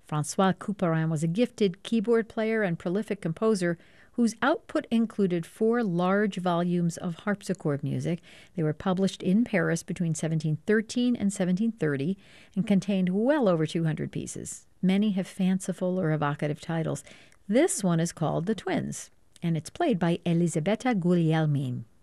Francois Couperin was a gifted keyboard player and prolific composer whose output included 4 large volumes of harpsichord music. They were published in Paris between 1713 and 1730 and contained well over 200 pieces. Many have fanciful or evocative titles. This one is called The Twins, and it's played by Elisabetta Guglielmin.